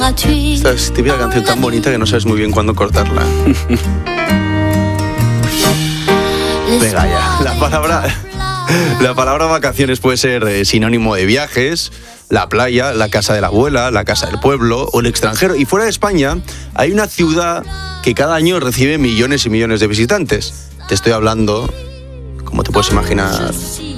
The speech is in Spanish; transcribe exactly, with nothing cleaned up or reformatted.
Esta es típica canción tan bonita que no sabes muy bien cuándo cortarla. Venga ya, la palabra, la palabra vacaciones puede ser eh, sinónimo de viajes, la playa, la casa de la abuela, la casa del pueblo o el extranjero. Y fuera de España hay una ciudad que cada año recibe millones y millones de visitantes. Te estoy hablando, como te puedes imaginar,